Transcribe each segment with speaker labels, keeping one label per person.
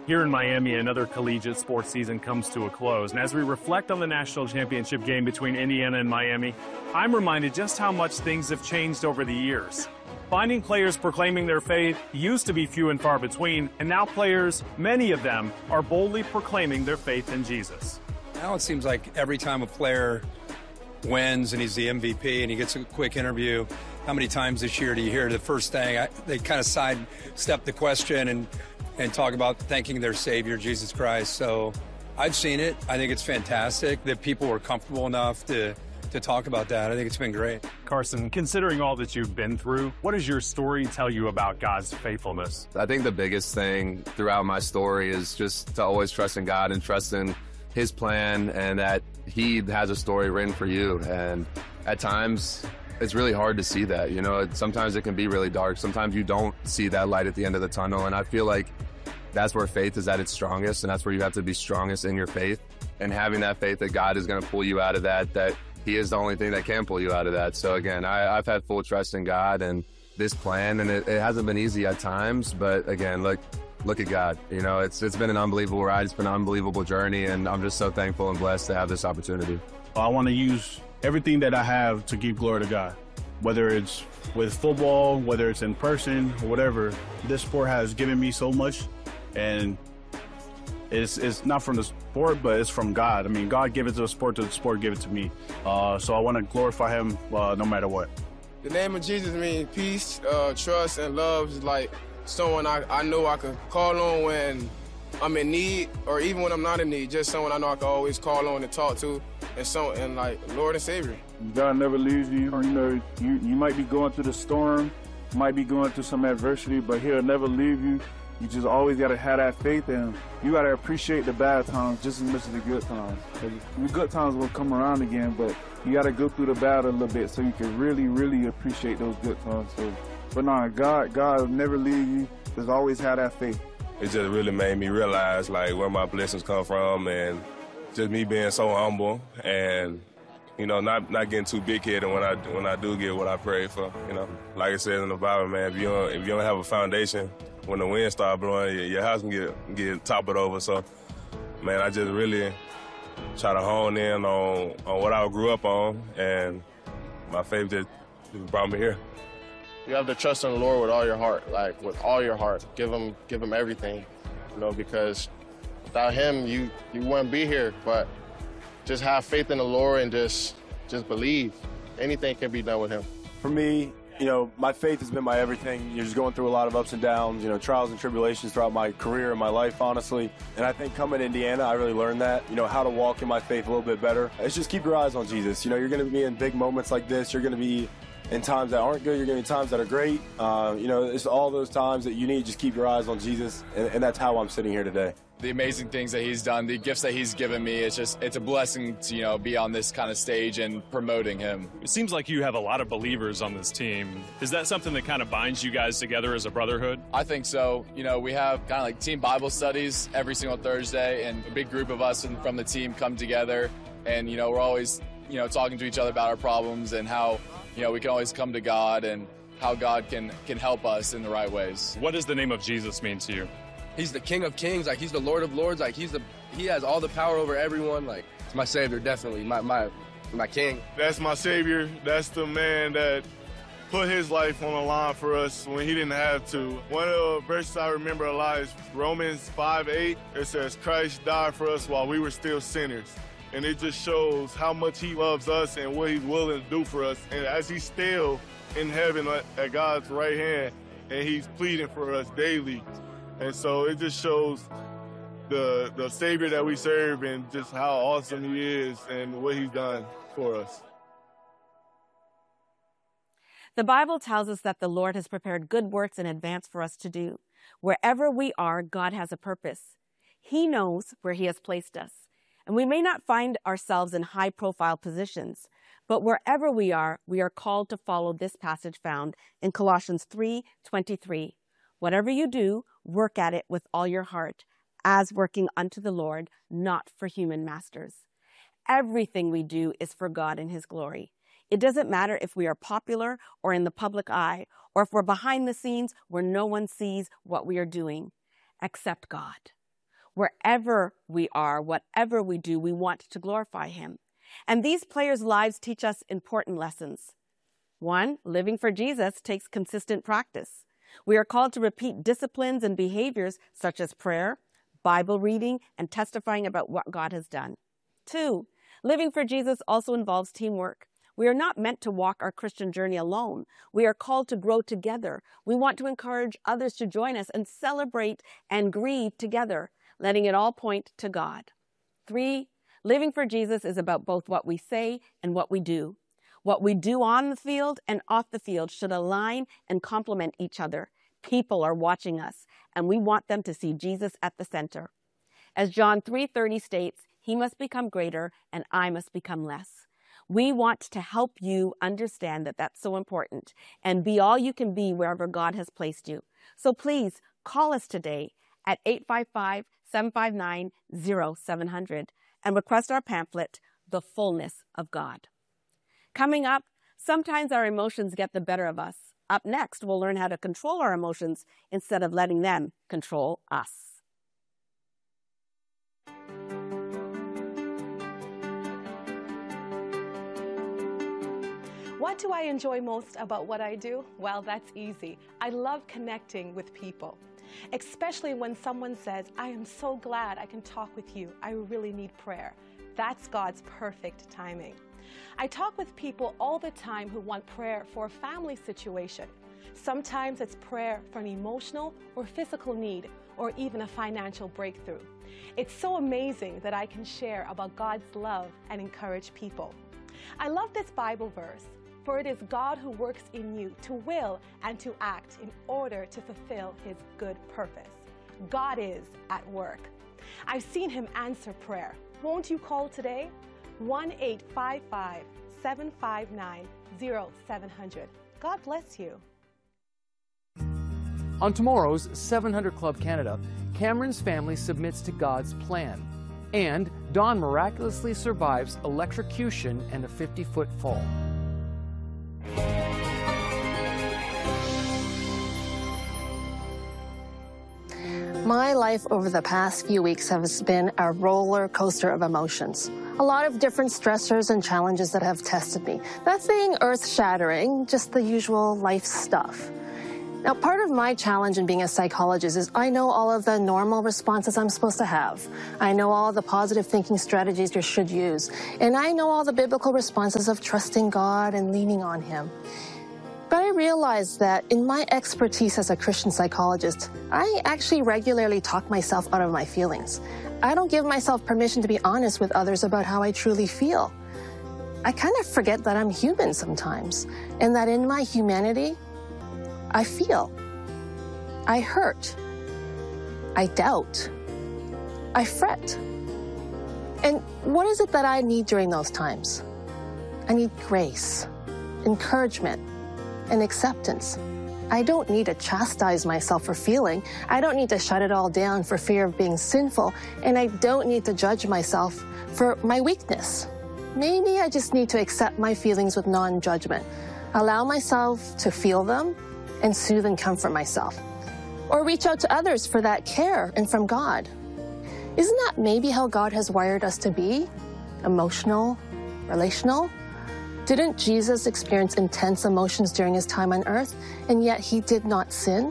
Speaker 1: Here in Miami, another collegiate sports season comes to a close, and as we reflect on the national championship game between Indiana and Miami, I'm reminded just how much things have changed over the years. Finding players proclaiming their faith used to be few and far between, and now players, many of them, are boldly proclaiming their faith in Jesus.
Speaker 2: Now it seems like every time a player wins and he's the MVP and he gets a quick interview, how many times this year do you hear the first thing, they kind of sidestep the question and talk about thanking their Savior, Jesus Christ. So I've seen it. I think it's fantastic that people were comfortable enough to talk about that. I think it's been great.
Speaker 1: Carson, considering all that you've been through, what does your story tell you about God's faithfulness?
Speaker 3: I think the biggest thing throughout my story is just to always trust in God and trust in His plan and that He has a story written for you. And at times, it's really hard to see that. You know, sometimes it can be really dark. Sometimes you don't see that light at the end of the tunnel. And I feel like that's where faith is at its strongest, and that's where you have to be strongest in your faith. And having that faith that God is going to pull you out of that He is the only thing that can pull you out of that. So again, I've had full trust in God and this plan, and it hasn't been easy at times, but again, look at God. You know, it's been an unbelievable ride. It's been an unbelievable journey, and I'm just so thankful and blessed to have this opportunity.
Speaker 4: I want to use everything that I have to give glory to God, whether it's with football, whether it's in person, or whatever. This sport has given me so much, and it's not from the sport, but it's from God. I mean, God gave it to the sport give it to me. So I want to glorify Him no matter what.
Speaker 5: The name of Jesus means peace, trust, and love. Is like someone I know I can call on when I'm in need, or even when I'm not in need. Just someone I know I can always call on and talk to, and like Lord and Savior.
Speaker 6: God never leaves you. You know, you might be going through the storm, might be going through some adversity, but He'll never leave you. You just always got to have that faith, and you got to appreciate the bad times just as much as the good times. The good times will come around again, but you got to go through the bad a little bit so you can really, really appreciate those good times. So, but no, God will never leave you. Just always have that faith.
Speaker 7: It just really made me realize like where my blessings come from, and just me being so humble, and you know, not getting too big-headed when I do get what I pray for. You know, like it says in the Bible, man, if you don't have a foundation, when the wind starts blowing, your house can get toppled over. So, man, I just really try to hone in on what I grew up on, and my faith just brought me here.
Speaker 5: You have to trust in the Lord with all your heart, like with all your heart. Give him everything, you know, because without Him, you wouldn't be here. But just have faith in the Lord and just believe. Anything can be done with Him.
Speaker 8: For me, you know, my faith has been my everything. You're just going through a lot of ups and downs, you know, trials and tribulations throughout my career and my life, honestly. And I think coming to Indiana, I really learned that, you know, how to walk in my faith a little bit better. It's just keep your eyes on Jesus. You know, you're going to be in big moments like this. You're going to be in times that aren't good. You're going to be times that are great. You know, it's all those times that you need. Just keep your eyes on Jesus. And that's how I'm sitting here today.
Speaker 9: The amazing things that He's done, the gifts that He's given me, it's a blessing to, you know, be on this kind of stage and promoting Him.
Speaker 1: It seems like you have a lot of believers on this team. Is that something that kind of binds you guys together as a brotherhood?
Speaker 9: I think so. You know, we have kind of like team Bible studies every single Thursday, and a big group of us from the team come together, and, you know, we're always, you know, talking to each other about our problems and how, you know, we can always come to God and how God can help us in the right ways.
Speaker 1: What does the name of Jesus mean to you?
Speaker 10: He's the King of Kings, like He's the Lord of Lords, like He has all the power over everyone. Like, it's my Savior, definitely, my King.
Speaker 11: That's my Savior. That's the man that put His life on the line for us when He didn't have to. One of the verses I remember a lot is Romans 5:8. It says, Christ died for us while we were still sinners. And it just shows how much He loves us and what He's willing to do for us. And as He's still in heaven at God's right hand, and He's pleading for us daily. And so it just shows the Savior that we serve and just how awesome He is and what He's done for us.
Speaker 12: The Bible tells us that the Lord has prepared good works in advance for us to do. Wherever we are, God has a purpose. He knows where He has placed us. And we may not find ourselves in high-profile positions, but wherever we are called to follow this passage found in Colossians 3:23. Whatever you do, work at it with all your heart, as working unto the Lord, not for human masters. Everything we do is for God and His glory. It doesn't matter if we are popular or in the public eye, or if we're behind the scenes where no one sees what we are doing, except God. Wherever we are, whatever we do, we want to glorify him. And these players' lives teach us important lessons. 1, living for Jesus takes consistent practice. We are called to repeat disciplines and behaviors such as prayer, Bible reading, and testifying about what God has done. 2, living for Jesus also involves teamwork. We are not meant to walk our Christian journey alone. We are called to grow together. We want to encourage others to join us and celebrate and grieve together, letting it all point to God. 3, living for Jesus is about both what we say and what we do. What we do on the field and off the field should align and complement each other. People are watching us, and we want them to see Jesus at the center. As John 3:30 states, he must become greater and I must become less. We want to help you understand that that's so important and be all you can be wherever God has placed you. So please call us today at 855-759-0700 and request our pamphlet, The Fullness of God. Coming up, sometimes our emotions get the better of us. Up next, we'll learn how to control our emotions instead of letting them control us.
Speaker 13: What do I enjoy most about what I do? Well, that's easy. I love connecting with people, especially when someone says, I am so glad I can talk with you. I really need prayer. That's God's perfect timing. I talk with people all the time who want prayer for a family situation. Sometimes it's prayer for an emotional or physical need, or even a financial breakthrough. It's so amazing that I can share about God's love and encourage people. I love this Bible verse. For it is God who works in you to will and to act in order to fulfill his good purpose. God is at work. I've seen him answer prayer. Won't you call today? 1-855-759-0700. God bless you.
Speaker 14: On tomorrow's 700 Club Canada, Cameron's family submits to God's plan. And Dawn miraculously survives electrocution and a 50-foot fall.
Speaker 15: My life over the past few weeks has been a roller coaster of emotions. A lot of different stressors and challenges that have tested me. Nothing earth-shattering, just the usual life stuff. Now, part of my challenge in being a psychologist is I know all of the normal responses I'm supposed to have. I know all the positive thinking strategies you should use. And I know all the biblical responses of trusting God and leaning on him. But I realized that in my expertise as a Christian psychologist, I actually regularly talk myself out of my feelings. I don't give myself permission to be honest with others about how I truly feel. I kind of forget that I'm human sometimes, and that in my humanity, I feel, I hurt, I doubt, I fret. And what is it that I need during those times? I need grace, encouragement, and acceptance. I don't need to chastise myself for feeling. I don't need to shut it all down for fear of being sinful. And I don't need to judge myself for my weakness. Maybe I just need to accept my feelings with non-judgment. Allow myself to feel them and soothe and comfort myself. Or reach out to others for that care and from God. Isn't that maybe how God has wired us to be? Emotional, relational? Didn't Jesus experience intense emotions during his time on earth, and yet he did not sin?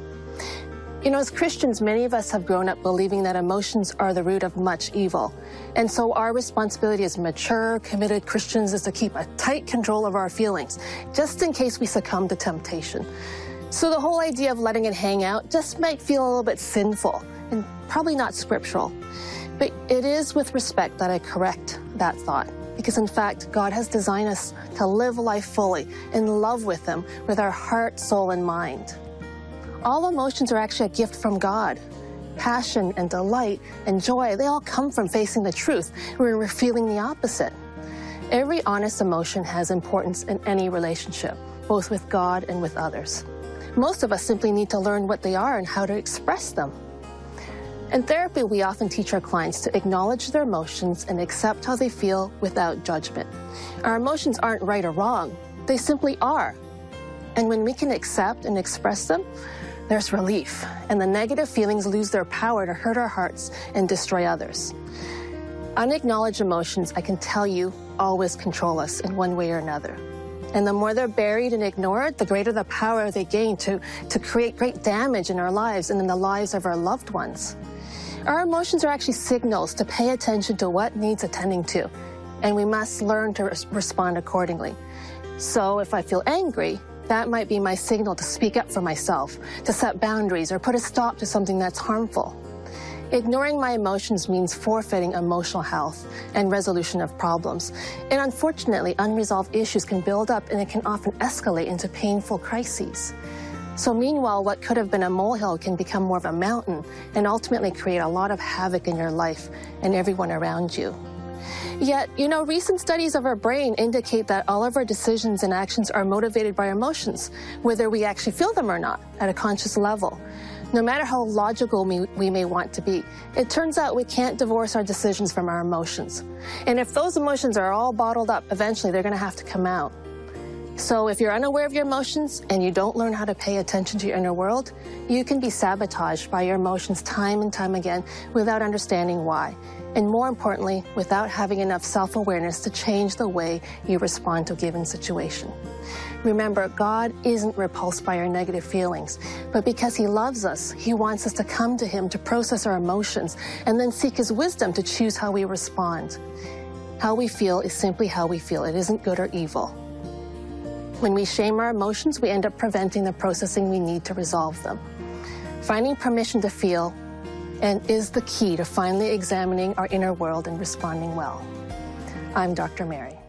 Speaker 15: You know, as Christians, many of us have grown up believing that emotions are the root of much evil. And so our responsibility as mature, committed Christians is to keep a tight control of our feelings, just in case we succumb to temptation. So the whole idea of letting it hang out just might feel a little bit sinful and probably not scriptural. But it is with respect that I correct that thought. Because in fact, God has designed us to live life fully in love with him with our heart, soul, and mind. All emotions are actually a gift from God. Passion and delight and joy, they all come from facing the truth when we're feeling the opposite. Every honest emotion has importance in any relationship, both with God and with others. Most of us simply need to learn what they are and how to express them. In therapy, we often teach our clients to acknowledge their emotions and accept how they feel without judgment. Our emotions aren't right or wrong. They simply are. And when we can accept and express them, there's relief, and the negative feelings lose their power to hurt our hearts and destroy others. Unacknowledged emotions, I can tell you, always control us in one way or another. And the more they're buried and ignored, the greater the power they gain to create great damage in our lives and in the lives of our loved ones. Our emotions are actually signals to pay attention to what needs attending to, and we must learn to respond accordingly. So if I feel angry, that might be my signal to speak up for myself, to set boundaries, or put a stop to something that's harmful. Ignoring my emotions means forfeiting emotional health and resolution of problems. And unfortunately, unresolved issues can build up and it can often escalate into painful crises. So meanwhile, what could have been a molehill can become more of a mountain and ultimately create a lot of havoc in your life and everyone around you. Yet, recent studies of our brain indicate that all of our decisions and actions are motivated by our emotions, whether we actually feel them or not, at a conscious level. No matter how logical we may want to be, it turns out we can't divorce our decisions from our emotions. And if those emotions are all bottled up, eventually they're going to have to come out. So if you're unaware of your emotions and you don't learn how to pay attention to your inner world, you can be sabotaged by your emotions time and time again without understanding why. And more importantly, without having enough self-awareness to change the way you respond to a given situation. Remember, God isn't repulsed by our negative feelings, but because He loves us, He wants us to come to Him to process our emotions and then seek His wisdom to choose how we respond. How we feel is simply how we feel. It isn't good or evil. When we shame our emotions, we end up preventing the processing we need to resolve them. Finding permission to feel is the key to finally examining our inner world and responding well. I'm Dr. Mary.